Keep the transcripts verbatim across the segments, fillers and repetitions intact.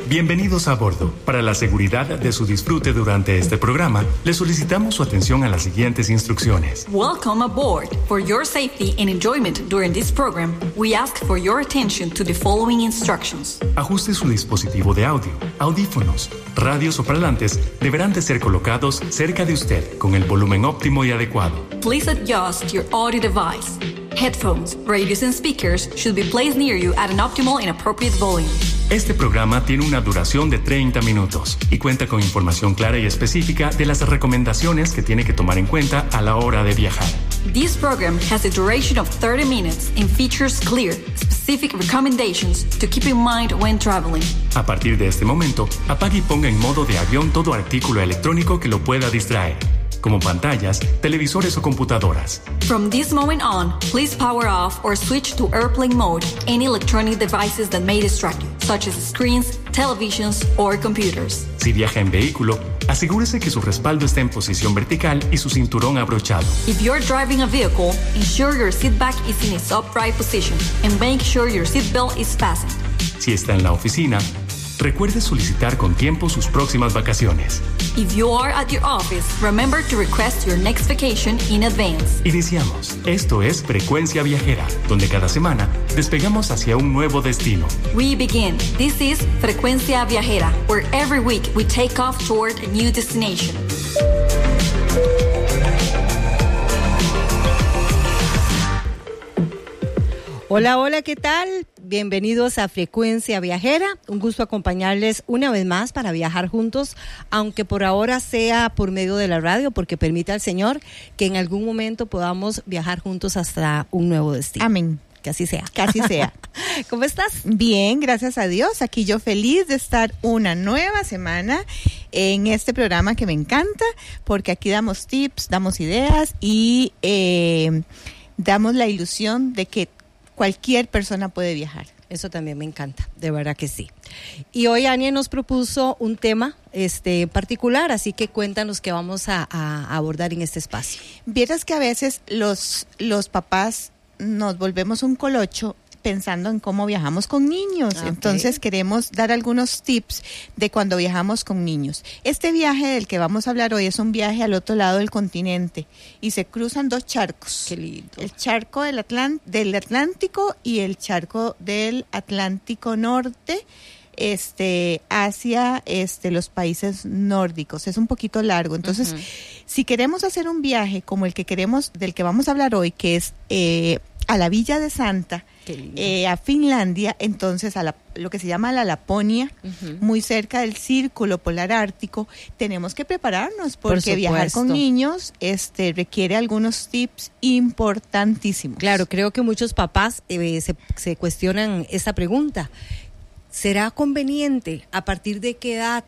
Bienvenidos a bordo. Para la seguridad de su disfrute durante este programa, le solicitamos su atención a las siguientes instrucciones. Welcome aboard. For your safety and enjoyment during this program, we ask for your attention to the following instructions. Ajuste su dispositivo de audio. Audífonos, radios o parlantes deberán de ser colocados cerca de usted con el volumen óptimo y adecuado. Please adjust your audio device. Headphones, radios and speakers should be placed near you at an optimal and appropriate volume. Este programa tiene una duración de treinta minutos y cuenta con información clara y específica de las recomendaciones que tiene que tomar en cuenta a la hora de viajar. This program has a duration of thirty minutes and features clear, specific recommendations to keep in mind when traveling. A partir de este momento, apague y ponga en modo de avión todo artículo electrónico que lo pueda distraer, como pantallas, televisores o computadoras. From this moment on, please power off or switch to airplane mode any electronic devices that may distract you, such as screens, televisions, or computers. Si viaja en vehículo, asegúrese que su respaldo está en posición vertical y su cinturón abrochado. If you're driving a vehicle, ensure your seat back is in its upright position and make sure your seat belt is fastened. Si está en la oficina, recuerde solicitar con tiempo sus próximas vacaciones. If you are at your office, remember to request your next vacation in advance. Iniciamos. Esto es Frecuencia Viajera, donde cada semana despegamos hacia un nuevo destino. We begin. This is Frecuencia Viajera, where every week we take off toward a new destination. Hola, hola, ¿qué tal? Bienvenidos a Frecuencia Viajera. Un gusto acompañarles una vez más para viajar juntos, aunque por ahora sea por medio de la radio, porque permita al Señor que en algún momento podamos viajar juntos hasta un nuevo destino. Amén. Que así sea. Que así sea. ¿Cómo estás? Bien, gracias a Dios. Aquí yo feliz de estar una nueva semana en este programa que me encanta, porque aquí damos tips, damos ideas y eh, damos la ilusión de que cualquier persona puede viajar. Eso también me encanta, de verdad que sí. Y hoy Ania nos propuso un tema este particular, así que cuéntanos qué vamos a, a abordar en este espacio. Vieras que a veces los, los papás nos volvemos un colocho pensando en cómo viajamos con niños. Okay. Entonces queremos dar algunos tips de cuando viajamos con niños. Este viaje del que vamos a hablar hoy es un viaje al otro lado del continente y se cruzan dos charcos. Qué lindo. El charco del, Atlant- del Atlántico y el charco del Atlántico Norte, este hacia este los países nórdicos. Es un poquito largo. Entonces, uh-huh. si queremos hacer un viaje como el que queremos, del que vamos a hablar hoy, que es eh, a la Villa de Santa, eh, a Finlandia, entonces a la, lo que se llama la Laponia, uh-huh. muy cerca del Círculo Polar Ártico, tenemos que prepararnos porque Por viajar con niños este, requiere algunos tips importantísimos. Claro, creo que muchos papás eh, se, se cuestionan esta pregunta. ¿Será conveniente? ¿A partir de qué edad?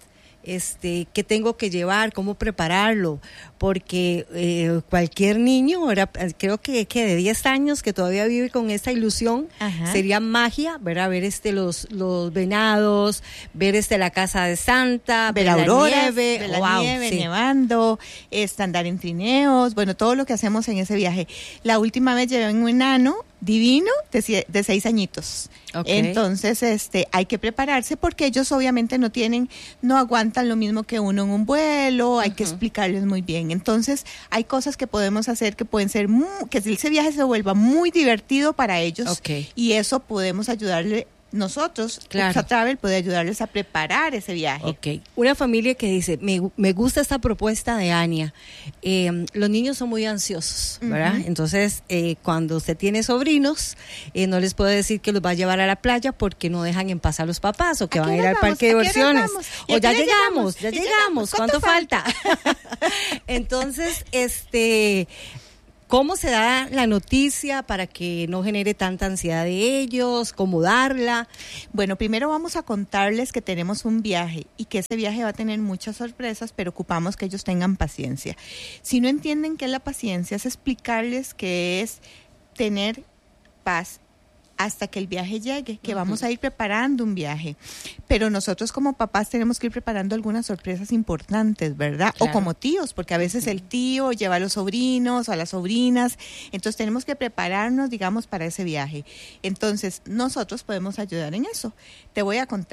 Este, ¿qué tengo que llevar? ¿Cómo prepararlo? Porque eh, cualquier niño, ahora, creo que, que de diez años que todavía vive con esta ilusión, Ajá. sería magia, ¿verdad? Ver este, los, los venados, ver este, la casa de Santa, ver, ver la aurora, nieve, ver la wow, nieve, sí. nevando, este, andar en trineos, bueno, todo lo que hacemos en ese viaje. La última vez llevé un enano divino de, de seis añitos. Okay. Entonces, este, hay que prepararse porque ellos obviamente no tienen, no aguantan lo mismo que uno en un vuelo, hay uh-huh. que explicarles muy bien. Entonces, hay cosas que podemos hacer que pueden ser, muy, que ese viaje se vuelva muy divertido para ellos okay. y eso podemos ayudarle. Nosotros, claro. Uxa Travel puede ayudarles a preparar ese viaje. Okay. Una familia que dice, me, me gusta esta propuesta de Ania. Eh, los niños son muy ansiosos, ¿verdad? Uh-huh. Entonces, eh, cuando usted tiene sobrinos, eh, no les puede decir que los va a llevar a la playa porque no dejan en paz a los papás o que van a ir al parque de diversiones. O ya llegamos, ya llegamos. ¿Cuánto, ¿Cuánto falta? falta? Entonces, este... ¿cómo se da la noticia para que no genere tanta ansiedad de ellos? ¿Cómo darla? Bueno, primero vamos a contarles que tenemos un viaje y que ese viaje va a tener muchas sorpresas, pero ocupamos que ellos tengan paciencia. Si no entienden qué es la paciencia, es explicarles que es tener paz hasta que el viaje llegue, que uh-huh. vamos a ir preparando un viaje. Pero nosotros como papás tenemos que ir preparando algunas sorpresas importantes, ¿verdad? Claro. O como tíos, porque a veces uh-huh. el tío lleva a los sobrinos o a las sobrinas, entonces tenemos que prepararnos, digamos, para ese viaje. Entonces, nosotros podemos ayudar en eso. Te voy a contar.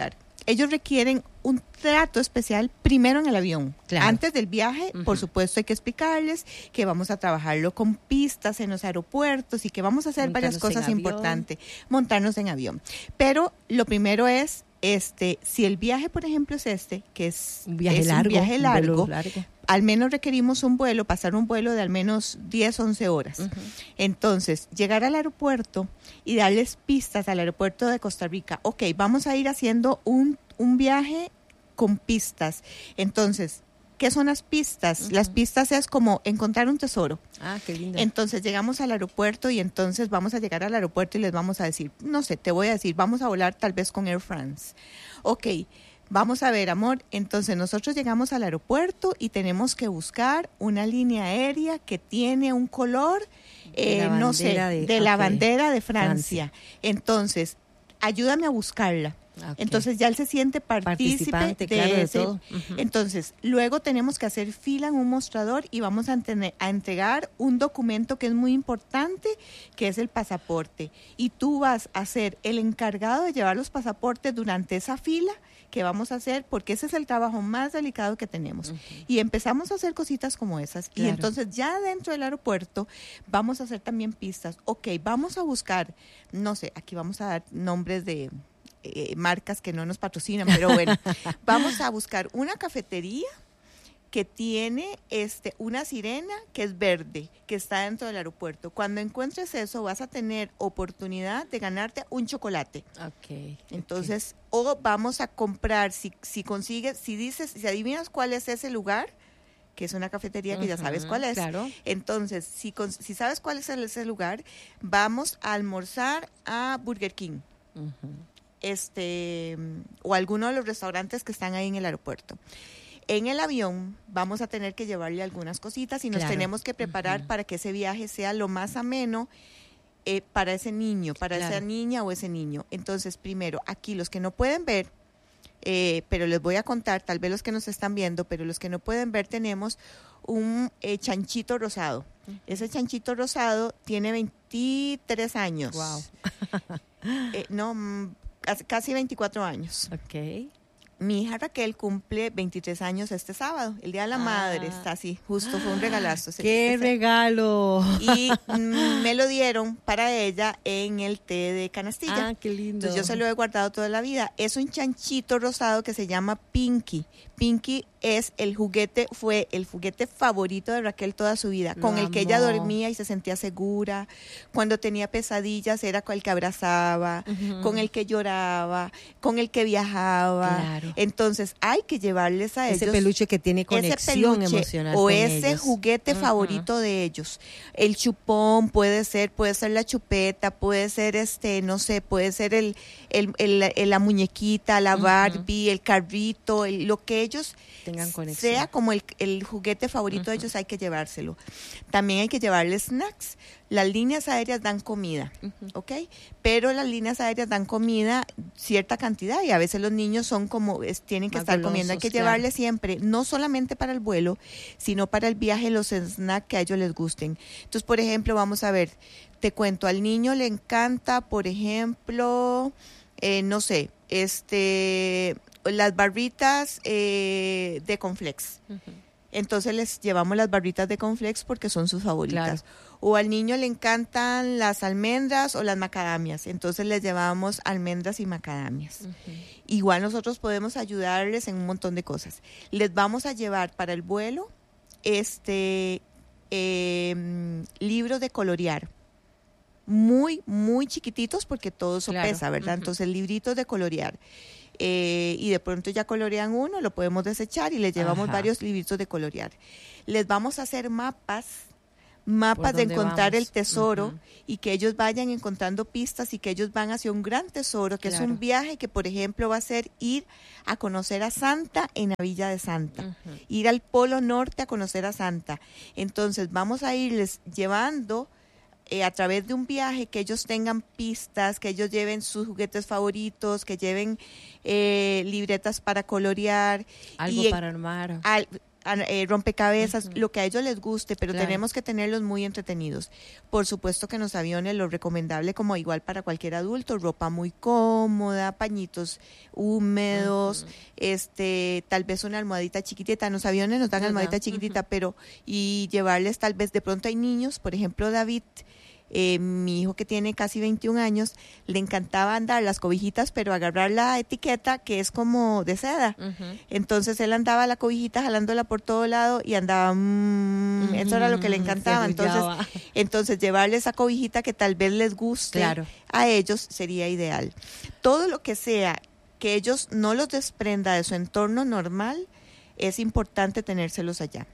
ellos requieren un trato especial primero en el avión. Claro. Antes del viaje, uh-huh. por supuesto, hay que explicarles que vamos a trabajarlo con pistas en los aeropuertos y que vamos a hacer montarnos varias cosas importantes. Montarnos en avión. Pero lo primero es, este, si el viaje, por ejemplo, es este, que es un viaje es largo, un viaje largo, un largo. Al menos requerimos un vuelo, pasar un vuelo de al menos diez, once horas. Uh-huh. Entonces, llegar al aeropuerto y darles pistas al aeropuerto de Costa Rica. Ok, vamos a ir haciendo un, un viaje con pistas. Entonces, ¿qué son las pistas? Uh-huh. Las pistas es como encontrar un tesoro. Ah, qué lindo. Entonces, llegamos al aeropuerto y entonces vamos a llegar al aeropuerto y les vamos a decir, no sé, te voy a decir, vamos a volar tal vez con Air France. Ok, vamos a ver, amor, entonces nosotros llegamos al aeropuerto y tenemos que buscar una línea aérea que tiene un color, eh, no sé, de, de okay. la bandera de Francia. Francia. Entonces, ayúdame a buscarla. Okay. Entonces ya él se siente partícipe de, claro, de ese. todo. Uh-huh. Entonces, luego tenemos que hacer fila en un mostrador y vamos a, ente- a entregar un documento que es muy importante, que es el pasaporte. Y tú vas a ser el encargado de llevar los pasaportes durante esa fila que vamos a hacer, porque ese es el trabajo más delicado que tenemos. Uh-huh. Y empezamos a hacer cositas como esas. Claro. Y entonces ya dentro del aeropuerto vamos a hacer también pistas. Ok, vamos a buscar, no sé, aquí vamos a dar nombres de eh, marcas que no nos patrocinan, pero bueno, vamos a buscar una cafetería que tiene este una sirena que es verde, que está dentro del aeropuerto. Cuando encuentres eso, vas a tener oportunidad de ganarte un chocolate. Okay. Entonces, okay. o vamos a comprar, si, si consigues, si dices, si adivinas cuál es ese lugar, que es una cafetería que uh-huh, ya sabes cuál es. Claro. Entonces, si, si sabes cuál es ese lugar, vamos a almorzar a Burger King. Uh-huh. Este, o alguno de los restaurantes que están ahí en el aeropuerto. En el avión vamos a tener que llevarle algunas cositas y nos claro. tenemos que preparar uh-huh. para que ese viaje sea lo más ameno eh, para ese niño, para claro. esa niña o ese niño. Entonces, primero, aquí los que no pueden ver, eh, pero les voy a contar, tal vez los que nos están viendo, pero los que no pueden ver, tenemos un eh, chanchito rosado. Uh-huh. Ese chanchito rosado tiene veintitrés años. Wow. eh, no, casi veinticuatro años. Ok. Mi hija Raquel cumple veintitrés años este sábado, el Día de la ah. Madre, está así, justo, fue un regalazo. ¡Qué ese, regalo! Y mm, me lo dieron para ella en el té de canastilla. ¡Ah, qué lindo! Entonces yo se lo he guardado toda la vida. Es un chanchito rosado que se llama Pinky. Pinky es el juguete, fue el juguete favorito de Raquel toda su vida, lo con el amó. Que ella dormía y se sentía segura. Cuando tenía pesadillas era con el que abrazaba, uh-huh. con el que lloraba, con el que viajaba. Claro. Entonces hay que llevarles a ese ellos peluche que tiene conexión emocional o con ese ellos. juguete uh-huh. favorito de ellos. El chupón puede ser, puede ser la chupeta, puede ser este, no sé, puede ser el, el, el, el la muñequita, la Barbie, uh-huh. el carrito, el, lo que ellos tengan conexión. Sea como el, el juguete favorito uh-huh. de ellos, hay que llevárselo. También hay que llevarles snacks. Las líneas aéreas dan comida, uh-huh. ¿ok? Pero las líneas aéreas dan comida cierta cantidad y a veces los niños son como, es, tienen que Más estar golosos, comiendo. Hay que claro. llevarles siempre, no solamente para el vuelo, sino para el viaje, los snacks que a ellos les gusten. Entonces, por ejemplo, vamos a ver, te cuento, al niño le encanta, por ejemplo, eh, no sé, este... las barritas eh, de Conflex. Uh-huh. Entonces les llevamos las barritas de Conflex porque son sus favoritas. Claro. O al niño le encantan las almendras o las macadamias. Entonces les llevamos almendras y macadamias. Uh-huh. Igual nosotros podemos ayudarles en un montón de cosas. Les vamos a llevar para el vuelo este eh, libros de colorear. Muy, muy chiquititos porque todo eso claro. pesa, ¿verdad? Uh-huh. Entonces libritos de colorear. Eh, y de pronto ya colorean uno, lo podemos desechar y les llevamos Ajá. varios libritos de colorear. Les vamos a hacer mapas, mapas de encontrar vamos? el tesoro uh-huh. y que ellos vayan encontrando pistas y que ellos van hacia un gran tesoro, que claro. es un viaje que, por ejemplo, va a ser ir a conocer a Santa en la Villa de Santa, uh-huh. ir al Polo Norte a conocer a Santa. Entonces vamos a irles llevando Eh, a través de un viaje, que ellos tengan pistas, que ellos lleven sus juguetes favoritos, que lleven eh, libretas para colorear. Algo y, para armar. Al, eh, rompecabezas, uh-huh. lo que a ellos les guste, pero claro. tenemos que tenerlos muy entretenidos. Por supuesto que en los aviones lo recomendable, como igual para cualquier adulto, ropa muy cómoda, pañitos húmedos, uh-huh. este, tal vez una almohadita chiquitita. En los aviones nos dan uh-huh. almohadita chiquitita, uh-huh. pero y llevarles tal vez, de pronto hay niños, por ejemplo David, Eh, mi hijo que tiene casi veintiún años, le encantaba andar las cobijitas, pero agarrar la etiqueta que es como de seda. Uh-huh. Entonces él andaba la cobijita jalándola por todo lado y andaba, mmm, uh-huh. eso era lo que le encantaba. Entonces, entonces llevarle esa cobijita que tal vez les guste claro. a ellos sería ideal. Todo lo que sea que ellos no los desprenda de su entorno normal, es importante tenérselos allá.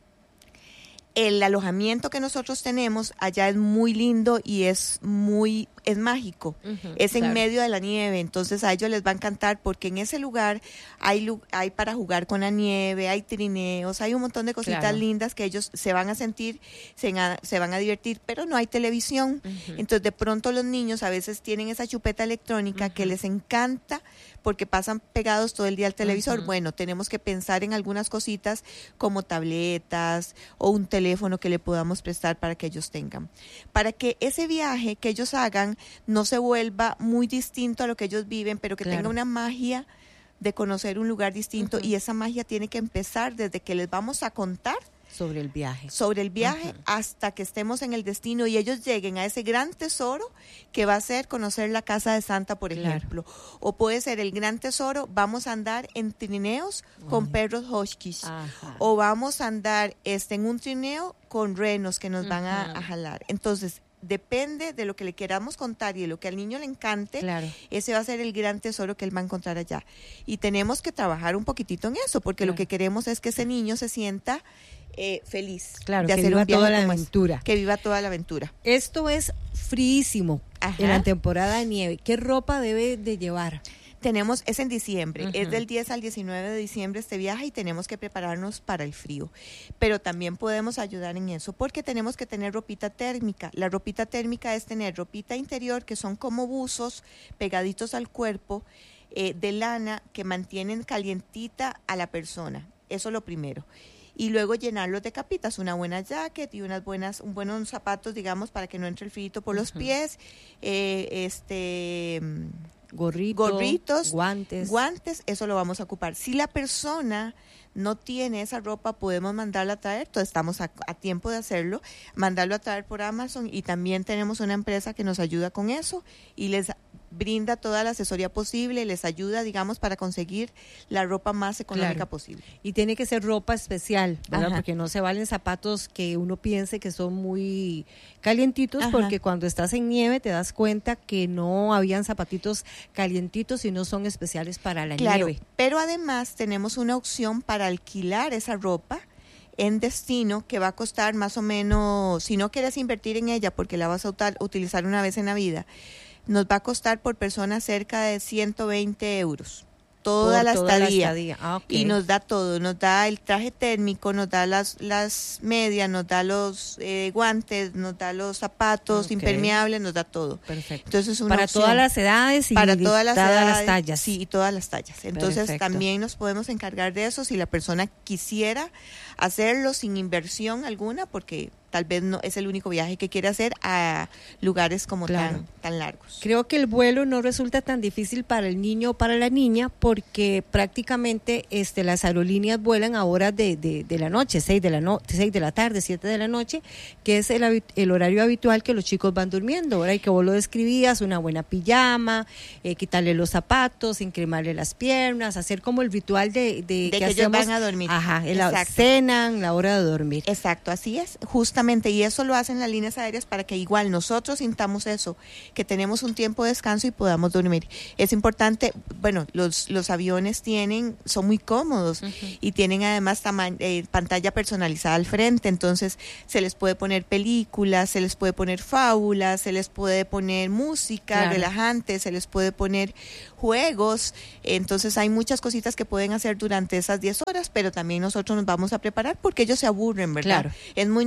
El alojamiento que nosotros tenemos allá es muy lindo y es muy es mágico, uh-huh, es en claro. medio de la nieve, entonces a ellos les va a encantar porque en ese lugar hay hay para jugar con la nieve, hay trineos, hay un montón de cositas claro. lindas que ellos se van a sentir, se, se van a divertir, pero no hay televisión, uh-huh. entonces de pronto los niños a veces tienen esa chupeta electrónica uh-huh. que les encanta porque pasan pegados todo el día al televisor. Uh-huh. Bueno, tenemos que pensar en algunas cositas como tabletas o un teléfono que le podamos prestar para que ellos tengan. Para que ese viaje que ellos hagan no se vuelva muy distinto a lo que ellos viven, pero que claro. tenga una magia de conocer un lugar distinto. Uh-huh. Y esa magia tiene que empezar desde que les vamos a contar sobre el viaje. Sobre el viaje uh-huh. hasta que estemos en el destino y ellos lleguen a ese gran tesoro que va a ser conocer la casa de Santa, por claro. ejemplo. O puede ser el gran tesoro, vamos a andar en trineos uh-huh. con perros huskies. Uh-huh. O vamos a andar este, en un trineo con renos que nos uh-huh. van a, a jalar. Entonces, depende de lo que le queramos contar y de lo que al niño le encante, claro. ese va a ser el gran tesoro que él va a encontrar allá. Y tenemos que trabajar un poquitito en eso, porque claro. lo que queremos es que ese niño se sienta eh, feliz claro, de que hacer viva un viaje toda la como aventura. Es, que viva toda la aventura. Esto es fríísimo Ajá. en la temporada de nieve. ¿Qué ropa debe de llevar? Tenemos, es en diciembre, uh-huh. es del diez al diecinueve de diciembre este viaje y tenemos que prepararnos para el frío, pero también podemos ayudar en eso porque tenemos que tener ropita térmica. La ropita térmica es tener ropita interior que son como buzos pegaditos al cuerpo eh, de lana que mantienen calientita a la persona, eso es lo primero. Y luego llenarlos de capitas, una buena jacket y unas buenas, un buenos zapatos, digamos, para que no entre el frío por uh-huh. los pies, eh, este... Gorrito, gorritos, guantes. guantes, eso lo vamos a ocupar. Si la persona no tiene esa ropa, podemos mandarla a traer, entonces estamos a, a tiempo de hacerlo, mandarlo a traer por Amazon y también tenemos una empresa que nos ayuda con eso y les brinda toda la asesoría posible, les ayuda, digamos, para conseguir la ropa más económica claro. posible. Y tiene que ser ropa especial, ¿verdad? Ajá. Porque no se valen zapatos que uno piense que son muy calientitos, Ajá. porque cuando estás en nieve te das cuenta que no habían zapatitos calientitos y no son especiales para la claro, nieve. Pero además tenemos una opción para alquilar esa ropa en destino que va a costar más o menos, si no quieres invertir en ella porque la vas a utar, utilizar una vez en la vida, nos va a costar por persona cerca de ciento veinte euros. Toda, la, toda estadía. la estadía. Ah, okay. Y nos da todo, nos da el traje térmico, nos da las las medias, nos da los eh, guantes, nos da los zapatos okay. impermeables, nos da todo. Perfecto. Entonces una para opción, todas las edades y para todas las, todas edades, las tallas. Sí, y todas las tallas. Entonces Perfecto. también nos podemos encargar de eso si la persona quisiera hacerlo sin inversión alguna, porque tal vez no es el único viaje que quiere hacer a lugares como claro. tan, tan largos. Creo que el vuelo no resulta tan difícil para el niño o para la niña porque prácticamente este, las aerolíneas vuelan a horas de, de, de la noche, seis de la no, seis de la tarde, siete de la noche, que es el, el horario habitual que los chicos van durmiendo. Ahora, y que vos lo describías, una buena pijama, eh, quitarle los zapatos, encremarle las piernas, hacer como el ritual de, de, de que, que ellos hacemos, van a dormir. Ajá, la cenan, la hora de dormir. Exacto, así es, justamente. Y eso lo hacen las líneas aéreas para que igual nosotros sintamos eso, que tenemos un tiempo de descanso y podamos dormir. Es importante, bueno, los los aviones tienen, son muy cómodos uh-huh. y tienen además tama- eh, pantalla personalizada al frente, entonces se les puede poner películas, se les puede poner fábulas, se les puede poner música claro. relajante, se les puede poner juegos, entonces hay muchas cositas que pueden hacer durante esas diez horas, pero también nosotros nos vamos a preparar porque ellos se aburren, ¿verdad? Claro. Es muy normal que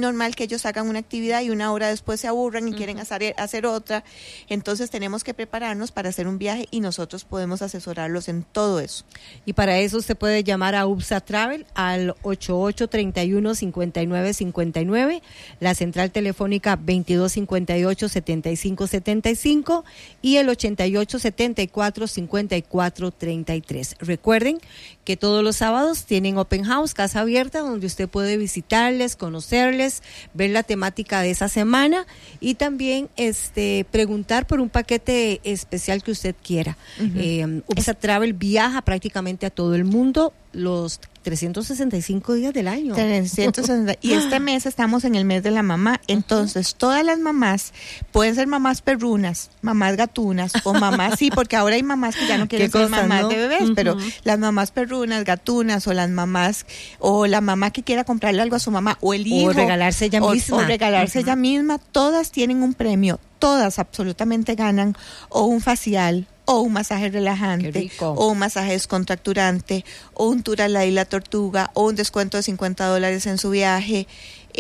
ellos hagan una actividad y una hora después se aburran y uh-huh. quieren hacer, hacer otra. Entonces tenemos que prepararnos para hacer un viaje y nosotros podemos asesorarlos en todo eso. Y para eso usted puede llamar a U B S A Travel al ocho ocho tres uno, cinco nueve cinco nueve, la central telefónica veintidós cincuenta y ocho, setenta y cinco setenta y cinco y el ochenta y ocho setenta y cuatro cincuenta y cuatro treinta y tres. Recuerden que todos los sábados tienen Open House, casa abierta, donde usted puede visitarles, conocerles, ver la temática de esa semana y también este preguntar por un paquete especial que usted quiera. Uh-huh. eh, U B S A Travel viaja prácticamente a todo el mundo los trescientos sesenta y cinco días del año. trescientos sesenta Y este mes estamos en el mes de la mamá. Entonces, uh-huh. todas las mamás pueden ser mamás perrunas, mamás gatunas o mamás, sí, porque ahora hay mamás que ya no quieren ser cosas, mamás ¿no? de bebés, uh-huh. pero las mamás perrunas, gatunas o las mamás, o la mamá que quiera comprarle algo a su mamá, o el hijo. O regalarse ella o, misma. O regalarse uh-huh. ella misma. Todas tienen un premio. Todas absolutamente ganan o un facial, o un masaje relajante, o un masaje descontracturante, o un tour a la Isla Tortuga, o un descuento de cincuenta dólares en su viaje,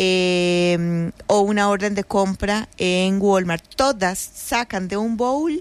eh, o una orden de compra en Walmart. Todas sacan de un bowl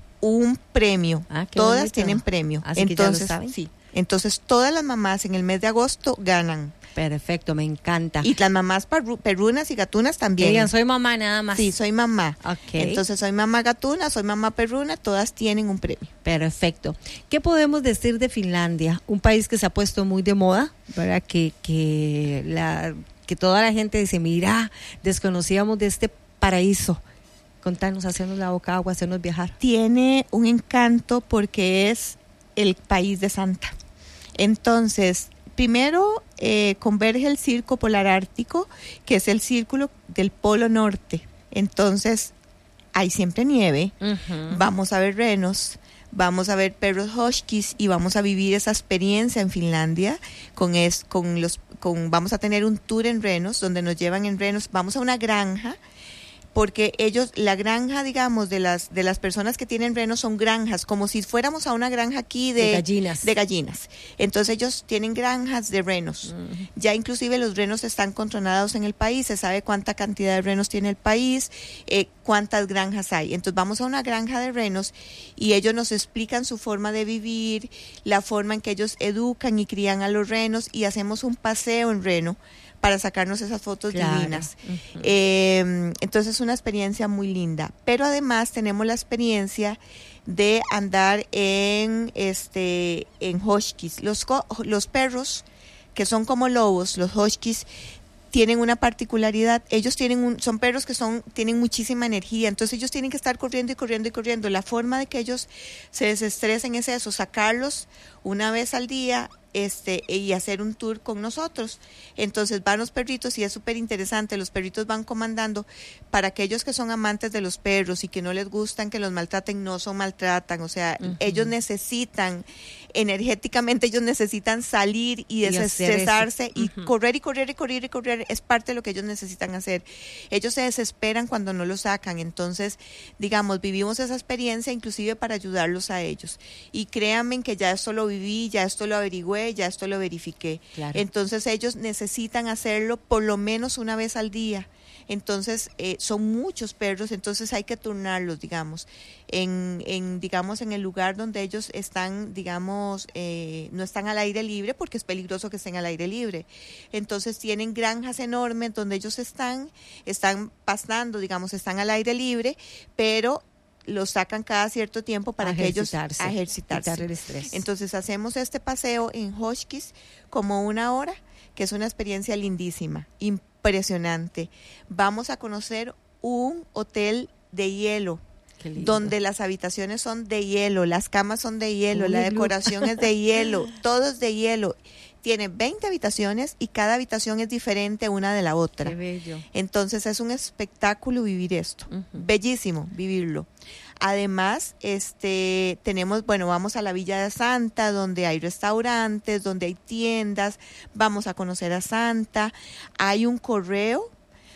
un premio. Ah, todas bonito. Tienen premio. Así entonces, que ya lo saben. Sí. Entonces, todas las mamás en el mes de agosto ganan. Perfecto, me encanta. Y las mamás perru- perrunas y gatunas también. Digan, soy mamá nada más. Sí, soy mamá. Okay. Entonces, soy mamá gatuna, soy mamá perruna, todas tienen un premio. Perfecto. ¿Qué podemos decir de Finlandia? Un país que se ha puesto muy de moda, ¿verdad? Que, que, la, que toda la gente dice, mira, desconocíamos de este paraíso. Contanos, hacernos la boca agua, hacernos viajar. Tiene un encanto porque es el país de Santa. Entonces, primero eh, converge el Circo Polar Ártico, que es el círculo del Polo Norte. Entonces, hay siempre nieve, uh-huh. vamos a ver renos, vamos a ver perros huskies y vamos a vivir esa experiencia en Finlandia. Con es, con los, con, vamos a tener un tour en renos, donde nos llevan en renos, vamos a una granja, porque ellos, la granja, digamos, de las de las personas que tienen renos son granjas, como si fuéramos a una granja aquí de, de gallinas. De gallinas. Entonces ellos tienen granjas de renos. Uh-huh. Ya inclusive los renos están controlados en el país, se sabe cuánta cantidad de renos tiene el país, eh, cuántas granjas hay. Entonces vamos a una granja de renos y ellos nos explican su forma de vivir, la forma en que ellos educan y crían a los renos, y hacemos un paseo en reno para sacarnos esas fotos claro. divinas. Uh-huh. Eh, entonces es una experiencia muy linda. Pero además tenemos la experiencia de andar en este en huskies. Los, los perros, que son como lobos, los huskies, tienen una particularidad. Ellos tienen un, son perros que son tienen muchísima energía, entonces ellos tienen que estar corriendo y corriendo y corriendo. La forma de que ellos se desestresen es eso, sacarlos una vez al día este y hacer un tour con nosotros. Entonces van los perritos y es súper interesante, los perritos van comandando. Para aquellos que son amantes de los perros y que no les gustan que los maltraten, no son maltratan, o sea, uh-huh. ellos necesitan, energéticamente ellos necesitan salir y desestresarse y, uh-huh. y correr y correr y correr y correr, es parte de lo que ellos necesitan hacer. Ellos se desesperan cuando no los sacan, entonces, digamos, vivimos esa experiencia inclusive para ayudarlos a ellos. Y créanme que ya esto lo viví, ya esto lo averigüé, ya esto lo verifiqué. Claro. Entonces ellos necesitan hacerlo por lo menos una vez al día. Entonces eh, son muchos perros, entonces hay que turnarlos, digamos, en, en digamos en el lugar donde ellos están, digamos, eh, no están al aire libre, porque es peligroso que estén al aire libre. Entonces tienen granjas enormes donde ellos están, están pastando, digamos, están al aire libre, pero los sacan cada cierto tiempo para que ellos a ejercitarse. El estrés. Entonces hacemos este paseo en huskies como una hora, que es una experiencia lindísima, impresionante. Vamos a conocer un hotel de hielo, donde las habitaciones son de hielo, las camas son de hielo, Uy, la decoración es de hielo, todo es de hielo. Tiene veinte habitaciones y cada habitación es diferente una de la otra. Qué bello. Entonces es un espectáculo vivir esto. Uh-huh. Bellísimo vivirlo. Además, este, tenemos, bueno, vamos a la Villa de Santa, donde hay restaurantes, donde hay tiendas, vamos a conocer a Santa. Hay un correo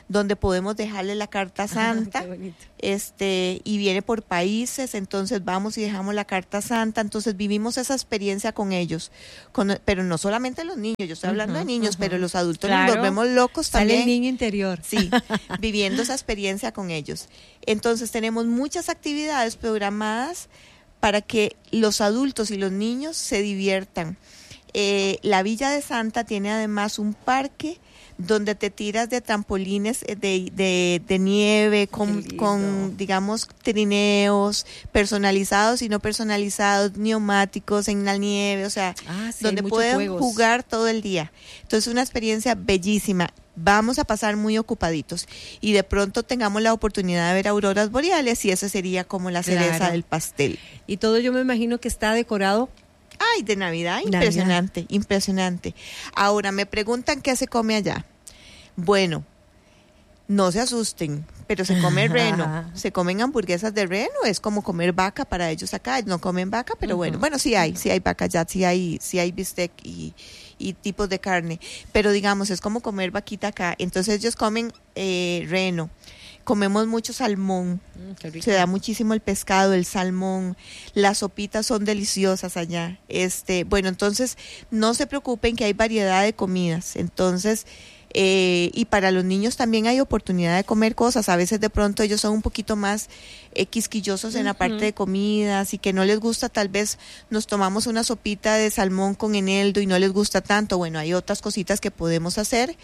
donde podemos dejarle la carta santa, este, y viene por países, entonces vamos y dejamos la carta santa, entonces vivimos esa experiencia con ellos, con, pero no solamente los niños, yo estoy hablando uh-huh, de niños, uh-huh. pero los adultos claro, nos volvemos locos también. Sale el niño interior. Sí, viviendo esa experiencia con ellos. Entonces tenemos muchas actividades programadas para que los adultos y los niños se diviertan. Eh, la Villa de Santa tiene además un parque donde te tiras de trampolines de, de, de nieve con, con, digamos, trineos personalizados y no personalizados, neumáticos en la nieve, o sea, ah, sí, donde pueden juegos. Jugar todo el día. Entonces, una experiencia bellísima. Vamos a pasar muy ocupaditos y de pronto tengamos la oportunidad de ver auroras boreales y esa sería como la cereza claro. del pastel. Y todo yo me imagino que está decorado. Ay, de Navidad, impresionante, Navidad. impresionante. Ahora, me preguntan qué se come allá. Bueno, no se asusten, pero se come reno. Se comen hamburguesas de reno, es como comer vaca para ellos acá. No comen vaca, pero uh-huh. bueno, bueno, sí hay, sí hay vaca allá, sí hay, sí hay bistec y, y tipos de carne. Pero digamos, es como comer vaquita acá. Entonces ellos comen eh, reno. Comemos mucho salmón, mm, se da muchísimo el pescado, el salmón, las sopitas son deliciosas allá. Este, bueno, entonces no se preocupen que hay variedad de comidas. Entonces, eh, y para los niños también hay oportunidad de comer cosas. A veces de pronto ellos son un poquito más eh, quisquillosos en uh-huh. la parte de comidas y que no les gusta, tal vez nos tomamos una sopita de salmón con eneldo y no les gusta tanto. Bueno, hay otras cositas que podemos hacer.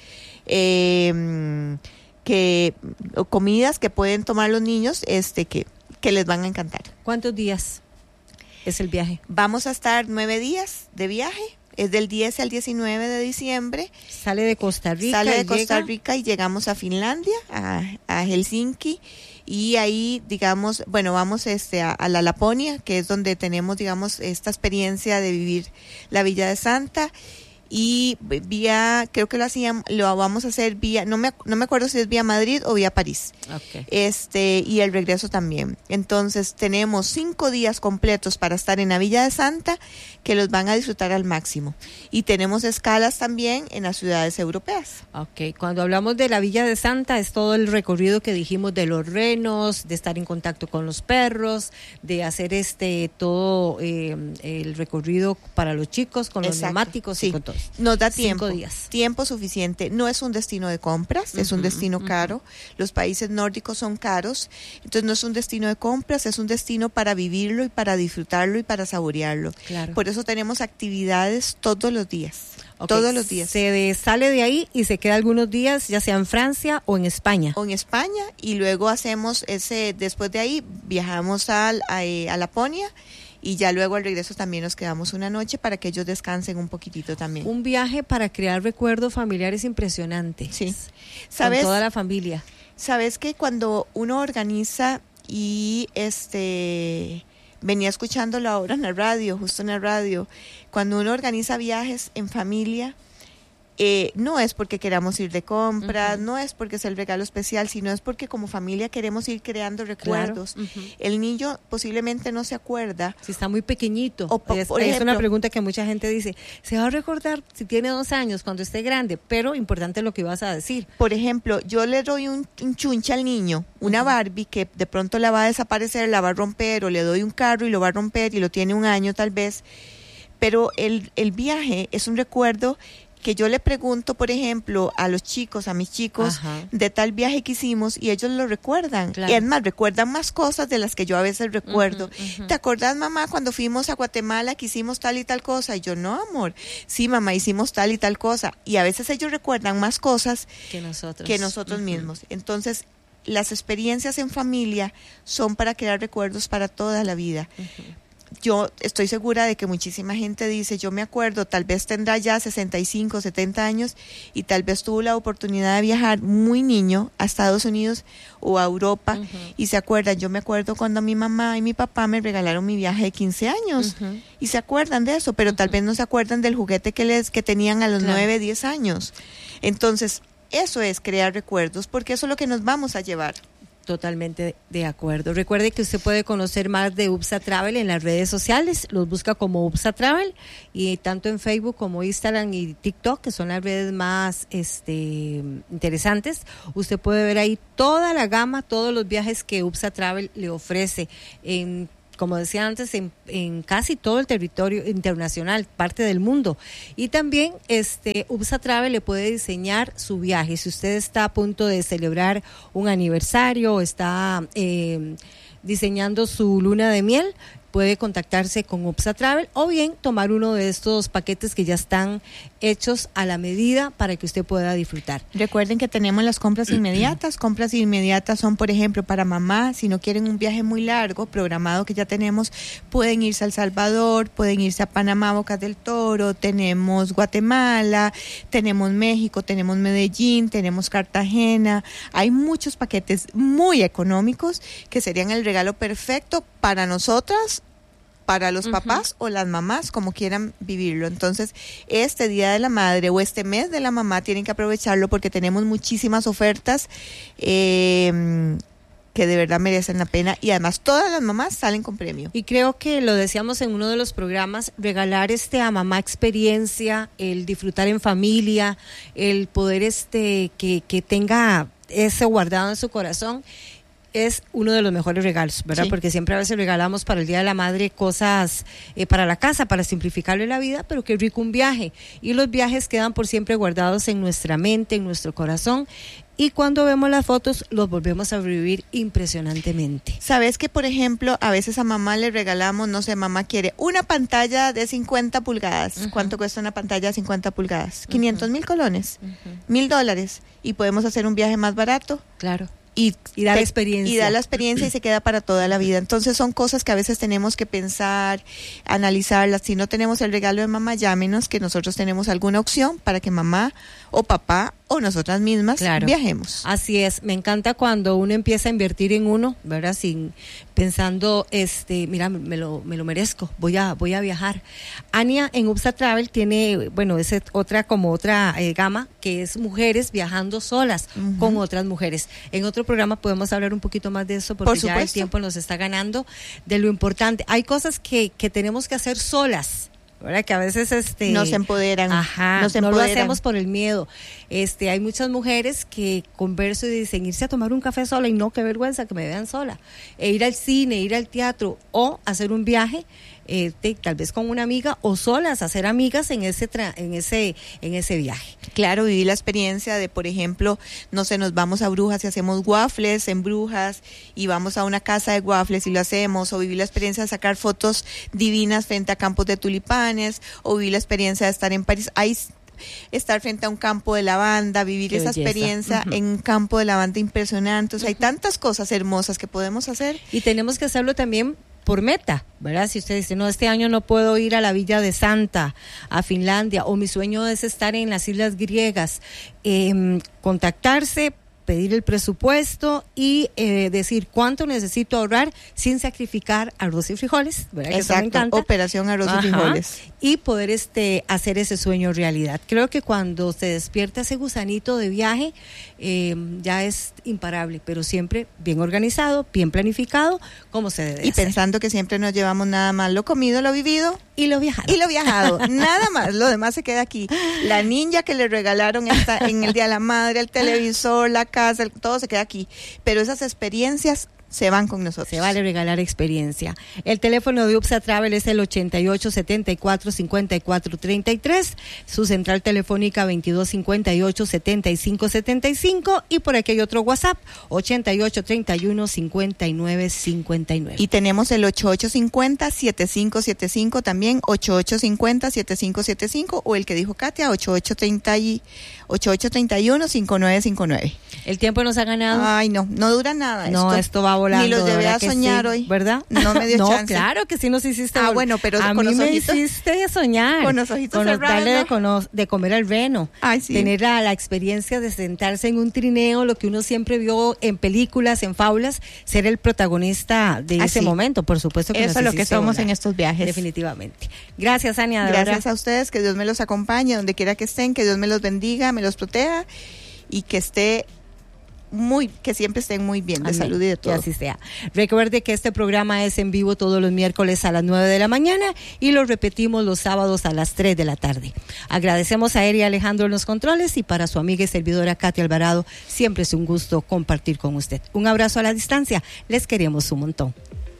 Eh, que o comidas que pueden tomar los niños este que, que les van a encantar. ¿Cuántos días es el viaje? Vamos a estar nueve días de viaje, es del diez al diecinueve de diciembre. Sale de Costa Rica. Sale de Costa llega... Rica y llegamos a Finlandia, a, a Helsinki, y ahí, digamos, bueno, vamos este a, a la Laponia, que es donde tenemos, digamos, esta experiencia de vivir la Villa de Santa. Y vía, creo que lo hacíamos, lo vamos a hacer vía, no me, no me acuerdo si es vía Madrid o vía París. Okay. Este, y el regreso también. Entonces tenemos cinco días completos para estar en la Villa de Santa, que los van a disfrutar al máximo. Y tenemos escalas también en las ciudades europeas. Ok, cuando hablamos de la Villa de Santa es todo el recorrido que dijimos de los renos, de estar en contacto con los perros, de hacer este todo eh, el recorrido para los chicos con Exacto. los neumáticos sí. y con todo. Nos da tiempo, días. tiempo suficiente. No es un destino de compras, uh-huh, es un destino uh-huh. caro. Los países nórdicos son caros, entonces no es un destino de compras, es un destino para vivirlo y para disfrutarlo y para saborearlo. Claro. Por eso tenemos actividades todos los días. Okay. Todos los días. Se de, sale de ahí y se queda algunos días, ya sea en Francia o en España. O en España, y luego hacemos ese, después de ahí viajamos al, a, a Laponia. Y ya luego al regreso también nos quedamos una noche para que ellos descansen un poquitito también. Un viaje para crear recuerdos familiares impresionantes. Sí. ¿Sabes? Con toda la familia. Sabes que cuando uno organiza y este venía escuchándolo ahora en la radio, justo en la radio, cuando uno organiza viajes en familia, Eh, no es porque queramos ir de compras, uh-huh. no es porque es el regalo especial, sino es porque como familia queremos ir creando recuerdos. Claro. Uh-huh. El niño posiblemente no se acuerda. Si está muy pequeñito. O po- es, por es ejemplo, una pregunta que mucha gente dice, ¿se va a recordar si tiene dos años, cuando esté grande? Pero importante lo que ibas a decir. Por ejemplo, yo le doy un, un chunche al niño, una uh-huh. Barbie que de pronto la va a desaparecer, la va a romper, o le doy un carro y lo va a romper y lo tiene un año tal vez. Pero el, el viaje es un recuerdo que yo le pregunto, por ejemplo, a los chicos, a mis chicos, Ajá. de tal viaje que hicimos y ellos lo recuerdan. Claro. Y además recuerdan más cosas de las que yo a veces recuerdo. Uh-huh, uh-huh. ¿Te acordás, mamá, cuando fuimos a Guatemala que hicimos tal y tal cosa? Y yo, no, amor. Sí, mamá, hicimos tal y tal cosa. Y a veces ellos recuerdan más cosas que nosotros, que nosotros uh-huh. mismos. Entonces, las experiencias en familia son para crear recuerdos para toda la vida. Uh-huh. Yo estoy segura de que muchísima gente dice, yo me acuerdo, tal vez tendrá ya sesenta y cinco, setenta años y tal vez tuvo la oportunidad de viajar muy niño a Estados Unidos o a Europa uh-huh. y se acuerdan, yo me acuerdo cuando mi mamá y mi papá me regalaron mi viaje de quince años uh-huh. y se acuerdan de eso, pero uh-huh. tal vez no se acuerdan del juguete que les que tenían a los claro. nueve, diez años. Entonces, eso es crear recuerdos, porque eso es lo que nos vamos a llevar. Totalmente de acuerdo. Recuerde que usted puede conocer más de UPSA Travel en las redes sociales, los busca como UPSA Travel, y tanto en Facebook como Instagram y TikTok, que son las redes más este, interesantes. Usted puede ver ahí toda la gama, todos los viajes que UPSA Travel le ofrece en, como decía antes, en, en casi todo el territorio internacional, parte del mundo. Y también este UPSA Travel le puede diseñar su viaje. Si usted está a punto de celebrar un aniversario o está eh, diseñando su luna de miel, puede contactarse con UPSA Travel o bien tomar uno de estos paquetes que ya están hechos a la medida para que usted pueda disfrutar. Recuerden que tenemos las compras inmediatas. Compras inmediatas son, por ejemplo, para mamá, si no quieren un viaje muy largo, programado que ya tenemos, pueden irse a El Salvador, pueden irse a Panamá, Bocas del Toro, tenemos Guatemala, tenemos México, tenemos Medellín, tenemos Cartagena. Hay muchos paquetes muy económicos que serían el regalo perfecto para nosotras, para los papás uh-huh. o las mamás, como quieran vivirlo. Entonces, este Día de la Madre o este mes de la mamá tienen que aprovecharlo porque tenemos muchísimas ofertas eh, que de verdad merecen la pena, y además todas las mamás salen con premio. Y creo que lo decíamos en uno de los programas, regalar este a mamá experiencia, el disfrutar en familia, el poder este que, que tenga eso guardado en su corazón, es uno de los mejores regalos, ¿verdad? Sí. Porque siempre a veces regalamos para el Día de la Madre cosas eh, para la casa, para simplificarle la vida, pero qué rico un viaje. Y los viajes quedan por siempre guardados en nuestra mente, en nuestro corazón. Y cuando vemos las fotos, los volvemos a revivir impresionantemente. ¿Sabes que, por ejemplo, a veces a mamá le regalamos, no sé, mamá quiere una pantalla de cincuenta pulgadas. Uh-huh. ¿Cuánto cuesta una pantalla de cincuenta pulgadas? quinientos mil colones, uh-huh. mil dólares. Y podemos hacer un viaje más barato. Claro. Y, y da te, la experiencia. Y da la experiencia y se queda para toda la vida. Entonces son cosas que a veces tenemos que pensar, analizarlas. Si no tenemos el regalo de mamá, llámenos, que nosotros tenemos alguna opción para que mamá o papá o nosotras mismas claro. viajemos. Así es, me encanta cuando uno empieza a invertir en uno, ¿verdad? Sin pensando, este, mira, me lo, me lo merezco, voy a, voy a viajar. Ania en UPSA Travel tiene, bueno, es otra como otra eh, gama, que es mujeres viajando solas uh-huh. con otras mujeres. En otro programa podemos hablar un poquito más de eso, porque Por ya el tiempo nos está ganando, de lo importante. Hay cosas que, que tenemos que hacer solas, ¿verdad? Que a veces este nos empoderan, ajá, nos empoderan. No lo hacemos por el miedo. Este, hay muchas mujeres que converso y dicen irse a tomar un café sola, y no, qué vergüenza que me vean sola, e ir al cine, ir al teatro o hacer un viaje. Eh, de, tal vez con una amiga o solas, hacer amigas en ese tra- en ese en ese viaje. Claro, vivir la experiencia de, por ejemplo, no sé, nos vamos a Brujas y hacemos waffles en Brujas, y vamos a una casa de waffles y lo hacemos, o vivir la experiencia de sacar fotos divinas frente a campos de tulipanes, o vivir la experiencia de estar en París. Hay estar frente a un campo de lavanda, vivir Qué esa belleza. experiencia uh-huh. en un campo de lavanda impresionante. O sea, uh-huh. hay tantas cosas hermosas que podemos hacer. Y tenemos que hacerlo también por meta, ¿verdad? Si usted dice, no, este año no puedo ir a la Villa de Santa, a Finlandia, o mi sueño es estar en las islas griegas, eh, contactarse, pedir el presupuesto y eh, decir cuánto necesito ahorrar sin sacrificar arroz y frijoles, ¿verdad? Exacto, que me encanta. Operación arroz Ajá. y frijoles. Y poder este hacer ese sueño realidad. Creo que cuando se despierta ese gusanito de viaje, eh, ya es imparable, pero siempre bien organizado, bien planificado, como se debe Y hacer. Pensando que siempre nos llevamos nada más lo comido, lo vivido y lo viajado. Y lo viajado, nada más, lo demás se queda aquí. La ninja que le regalaron esta, en el Día de la Madre, el televisor, la casa, el, todo se queda aquí. Pero esas experiencias se van con nosotros. Se vale regalar experiencia. El teléfono de UPSA Travel es el ochenta y ocho, setenta y cuatro, cincuenta y cuatro, treinta y tres, su central telefónica veintidós cincuenta y ocho, setenta y cinco setenta y cinco, y por aquí hay otro WhatsApp, ochenta y ocho, treinta y uno, cincuenta y nueve cincuenta y nueve. Y tenemos el ochenta y ocho cincuenta, setenta y cinco setenta y cinco también, ochenta y ocho cincuenta, setenta y cinco setenta y cinco, o el que dijo Katia, ochenta y ocho treinta y uno, cincuenta y nueve cincuenta y nueve. El tiempo nos ha ganado. Ay, no, no dura nada. No, esto, esto va volando. Ni los llevé a soñar sí, hoy. ¿Verdad? No me dio no, chance. Claro que sí nos hiciste. Ah, bueno, pero a con mí los me ojitos, hiciste soñar. Con los ojitos con cerrados. Darle ¿no? de, cono- de comer al reno. Ay, sí. Tener la, la experiencia de sentarse en un trineo, lo que uno siempre vio en películas, en fábulas, ser el protagonista de Así. ese momento, por supuesto que Eso es lo que somos volar. En estos viajes. Definitivamente. Gracias, Ania. Gracias verdad. a ustedes, que Dios me los acompañe donde quiera que estén, que Dios me los bendiga, me los proteja y que esté muy, que siempre estén muy bien, de Amén. salud y de todo. Que así sea. Recuerde que este programa es en vivo todos los miércoles a las nueve de la mañana y lo repetimos los sábados a las tres de la tarde. Agradecemos a Eri Alejandro en los controles, y para su amiga y servidora Katia Alvarado, siempre es un gusto compartir con usted. Un abrazo a la distancia, les queremos un montón.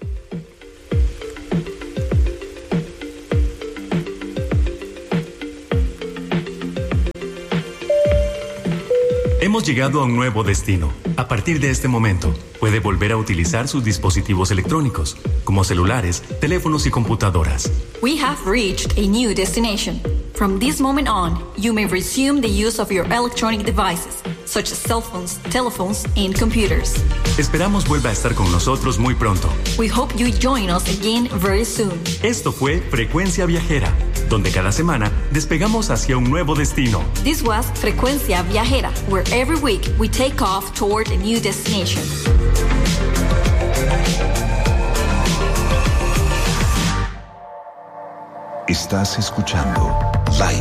Hemos llegado a un nuevo destino. A partir de este momento, puede volver a utilizar sus dispositivos electrónicos, como celulares, teléfonos y computadoras. We have reached a new destination. From this moment on, you may resume the use of your electronic devices, such as cell phones, telephones, and computers. Esperamos vuelva a estar con nosotros muy pronto. We hope you join us again very soon. Esto fue Frecuencia Viajera, donde cada semana despegamos hacia un nuevo destino. This was Frecuencia Viajera, where every week we take off toward a new destination. Estás escuchando Live